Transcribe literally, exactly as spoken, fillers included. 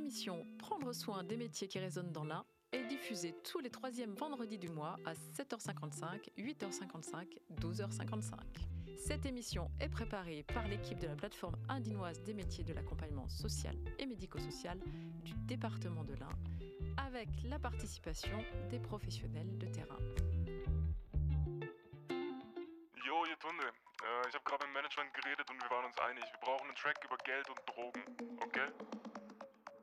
L'émission Prendre soin des métiers qui résonnent dans l'Ain est diffusée tous les troisièmes vendredis du mois à sept heures cinquante-cinq, huit heures cinquante-cinq, douze heures cinquante-cinq. Cette émission est préparée par l'équipe de la plateforme indinoise des métiers de l'accompagnement social et médico-social du département de l'Ain, avec la participation des professionnels de terrain. Jo, ihr Tunde. Äh, ich habe gerade mit dem Management geredet und wir waren uns einig. Wir brauchen einen Track über Geld und Drogen, okay?